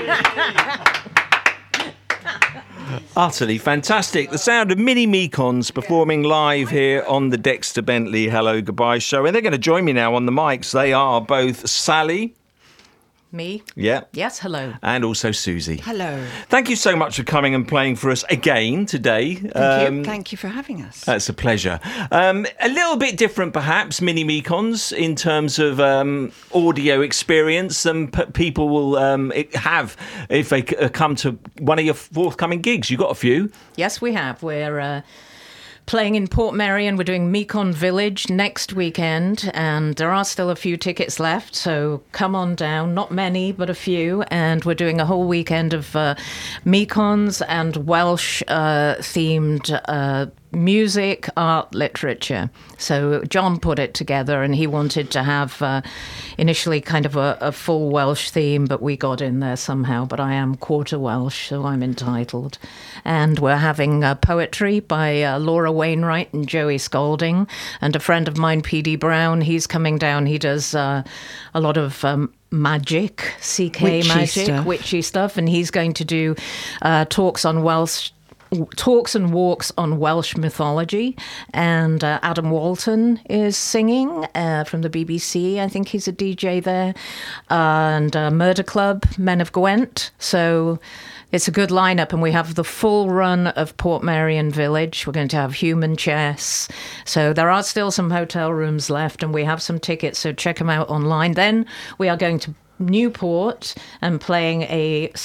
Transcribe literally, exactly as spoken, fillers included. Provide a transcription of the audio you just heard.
Utterly fantastic. The sound of Mini Mekons performing live here on the Dexter Bentley Hello Goodbye show. And they're going to join me now on the mics. They are both Sally. Me? Yeah. Yes, hello. And also Susie. Hello. Thank you so much for coming and playing for us again today. Thank um, you. Thank you for having us. That's a pleasure. Um, a little bit different, perhaps, Mini Mekons, in terms of um, audio experience than p- people will um, have if they c- come to one of your forthcoming gigs. You've got a few. Yes, we have. We're uh, playing in Portmeirion. We're doing Mekon Village next weekend, and there are still a few tickets left, so come on down. Not many, but a few. And we're doing a whole weekend of uh, Mekons and Welsh-themed uh, uh, music, art, literature. So John put it together, and he wanted to have uh, initially kind of a, a full Welsh theme, but we got in there somehow. But I am quarter Welsh, so I'm entitled. And we're having uh, poetry by uh, Laura Wainwright and Joey Scalding, and a friend of mine, P D Brown. He's coming down. He does uh, a lot of um, magic, C K Witchy magic, stuff. witchy stuff, and he's going to do uh, talks on Welsh. Talks and walks on Welsh mythology, and uh, Adam Walton is singing uh, from the B B C. I think he's a D J there, and uh, Murder Club, Men of Gwent. So it's a good lineup, and we have the full run of Portmeirion Village. We're going to have human chess. So there are still some hotel rooms left, and we have some tickets. So check them out online. Then we are going to Newport and playing a